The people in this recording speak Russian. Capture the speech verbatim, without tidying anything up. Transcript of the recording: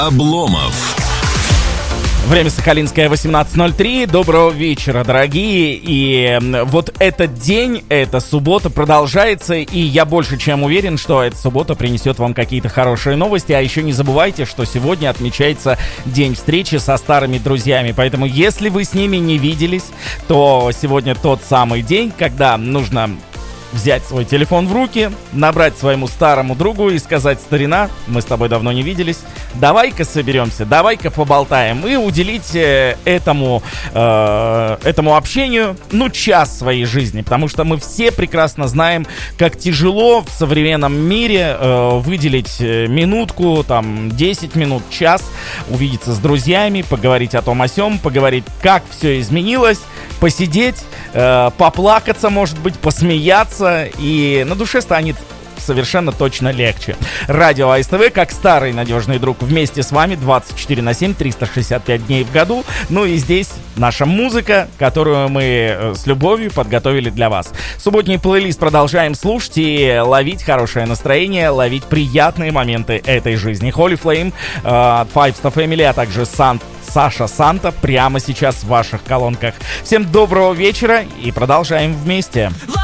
Обломов. Время Сахалинское, восемнадцать ноль три. Доброго вечера, дорогие. И вот этот день, эта суббота продолжается. И я больше чем уверен, что эта суббота принесет вам какие-то хорошие новости. А еще не забывайте, что сегодня отмечается день встречи со старыми друзьями. Поэтому если вы с ними не виделись, то сегодня тот самый день, когда нужно взять свой телефон в руки, набрать своему старому другу и сказать: старина, мы с тобой давно не виделись, давай-ка соберемся, давай-ка поболтаем, и уделить э, этому, э, этому общению, ну, час своей жизни, потому что мы все прекрасно знаем, как тяжело в современном мире э, выделить минутку, там, десять минут, час, увидеться с друзьями, поговорить о том о сём, поговорить, как все изменилось, посидеть, э, поплакаться, может быть, посмеяться, и на душе станет совершенно точно легче. Радио АСТВ, как старый надежный друг, вместе с вами двадцать четыре на семь, триста шестьдесят пять дней в году. Ну и здесь наша музыка, которую мы с любовью подготовили для вас. Субботний плейлист продолжаем слушать и ловить хорошее настроение, ловить приятные моменты этой жизни. Holy Flame, uh, Five Star Family, а также Сант Саша Санта прямо сейчас в ваших колонках. Всем доброго вечера и продолжаем вместе.